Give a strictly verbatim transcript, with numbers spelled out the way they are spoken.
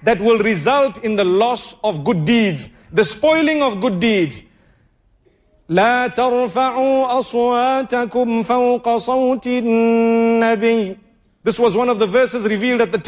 that will result in the loss of good deeds, the spoiling of good deeds. لا ترفعوا أصواتكم فوق صوت النبي. This was one of the verses revealed at the time.